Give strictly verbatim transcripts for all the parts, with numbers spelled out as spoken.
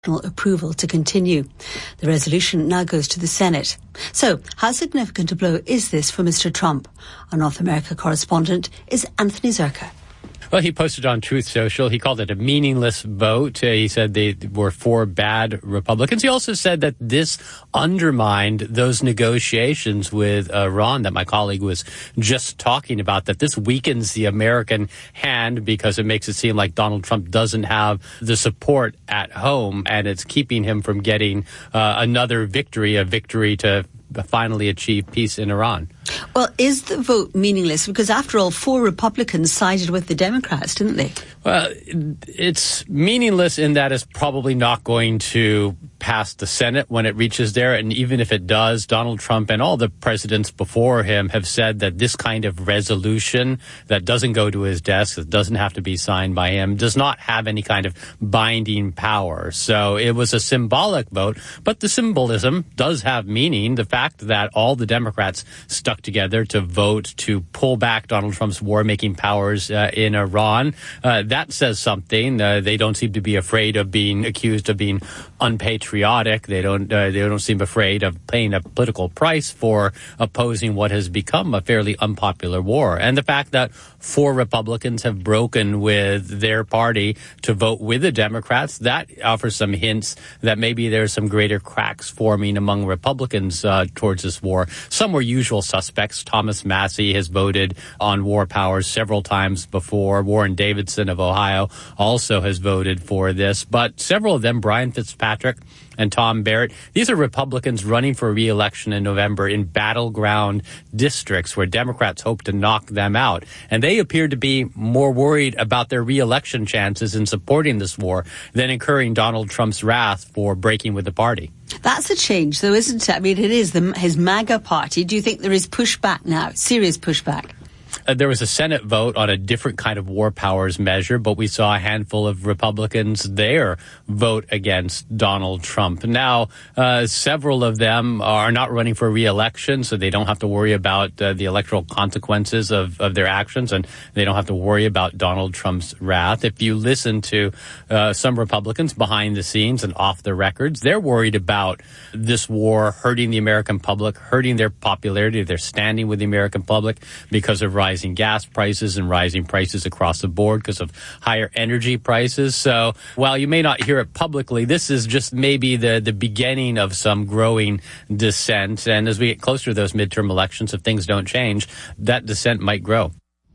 approval to continue. The resolution now goes to the Senate. So, how significant a blow is this for Mister Trump? Our North America correspondent is Anthony Zerka. Well, he posted on Truth Social. He called it a meaningless vote. Uh, he said they were four bad Republicans. He also said that this undermined those negotiations with Iran that my colleague was just talking about, that this weakens the American hand because it makes it seem like Donald Trump doesn't have the support at home, and it's keeping him from getting uh, another victory, a victory to finally achieve peace in Iran. Well, is the vote meaningless? Because after all, four Republicans sided with the Democrats, didn't they? Well, it's meaningless in that it's probably not going to pass the Senate when it reaches there. And even if it does, Donald Trump and all the presidents before him have said that this kind of resolution that doesn't go to his desk, that doesn't have to be signed by him, does not have any kind of binding power. So it was a symbolic vote, but the symbolism does have meaning. The fact that all the Democrats stuck together to vote to pull back Donald Trump's war-making powers uh, in Iran, uh, that says something. Uh, they don't seem to be afraid of being accused of being unpatriotic. They don't. Uh, they don't seem afraid of paying a political price for opposing what has become a fairly unpopular war. And the fact that four Republicans have broken with their party to vote with the Democrats, that offers some hints that maybe there's some greater cracks forming among Republicans uh, towards this war. Some were usual suspects. Thomas Massie has voted on war powers several times before. Warren Davidson of Ohio also has voted for this. But several of them, Brian Fitzpatrick and Tom Barrett, these are Republicans running for re-election in November in battleground districts where Democrats hope to knock them out. And they appear to be more worried about their re-election chances in supporting this war than incurring Donald Trump's wrath for breaking with the party. That's a change, though, isn't it? I mean, it is the, his MAGA party. Do you think there is pushback now, serious pushback? Uh, there was a Senate vote on a different kind of war powers measure, but we saw a handful of Republicans there vote against Donald Trump. Now, uh, several of them are not running for re-election, so they don't have to worry about uh, the electoral consequences of, of their actions, and they don't have to worry about Donald Trump's wrath. If you listen to uh, some Republicans behind the scenes and off the records, they're worried about this war hurting the American public, hurting their popularity, their standing with the American public because of rising gas prices and rising prices across the board because of higher energy prices. So while you may not hear it publicly, this is just maybe the, the beginning of some growing dissent. And as we get closer to those midterm elections, if things don't change, that dissent might grow.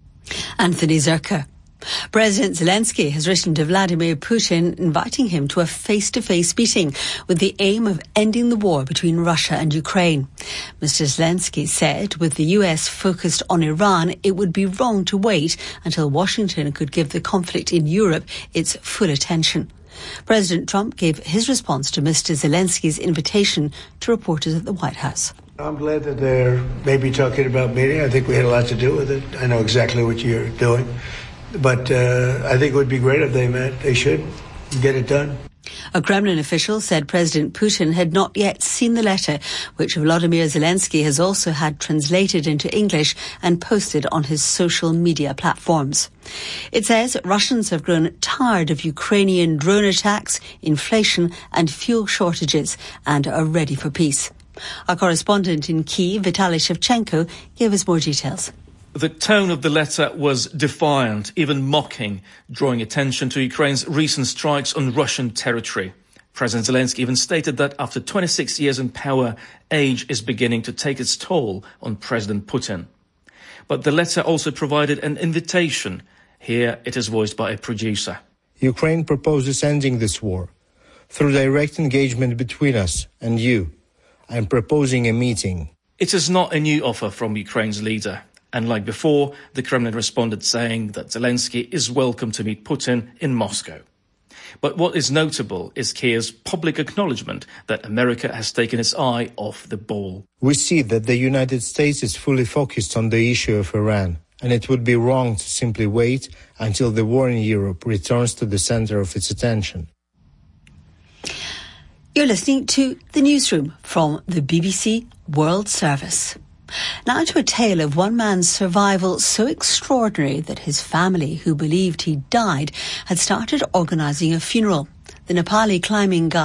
Anthony Zerka. President Zelensky has written to Vladimir Putin inviting him to a face-to-face meeting with the aim of ending the war between Russia and Ukraine. Mister Zelensky said with the U S focused on Iran, it would be wrong to wait until Washington could give the conflict in Europe its full attention. President Trump gave his response to Mister Zelensky's invitation to reporters at the White House. I'm glad that they're maybe talking about meeting. I think we had a lot to do with it. I know exactly what you're doing. But uh, I think it would be great if they met. They should get it done. A Kremlin official said President Putin had not yet seen the letter, which Volodymyr Zelensky has also had translated into English and posted on his social media platforms. It says Russians have grown tired of Ukrainian drone attacks, inflation and fuel shortages and are ready for peace. Our correspondent in Kyiv, Vitaly Shevchenko, gave us more details. The tone of the letter was defiant, even mocking, drawing attention to Ukraine's recent strikes on Russian territory. President Zelensky even stated that after twenty-six years in power, age is beginning to take its toll on President Putin. But the letter also provided an invitation. Here it is voiced by a producer. Ukraine proposes ending this war through direct engagement between us and you. I am proposing a meeting. It is not a new offer from Ukraine's leader. And like before, the Kremlin responded saying that Zelensky is welcome to meet Putin in Moscow. But what is notable is Kyiv's public acknowledgement that America has taken its eye off the ball. We see that the United States is fully focused on the issue of Iran, and it would be wrong to simply wait until the war in Europe returns to the center of its attention. You're listening to The Newsroom from the B B C World Service. Now to a tale of one man's survival so extraordinary that his family, who believed he died, had started organising a funeral. The Nepali climbing guide